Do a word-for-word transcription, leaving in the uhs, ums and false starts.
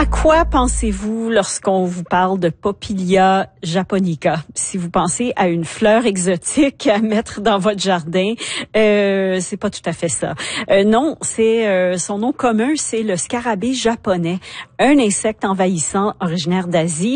À quoi pensez-vous lorsqu'on vous parle de Popillia japonica? Si vous pensez à une fleur exotique à mettre dans votre jardin, euh, c'est pas tout à fait ça. Euh, non, c'est euh, son nom commun, c'est le scarabée japonais, un insecte envahissant originaire d'Asie.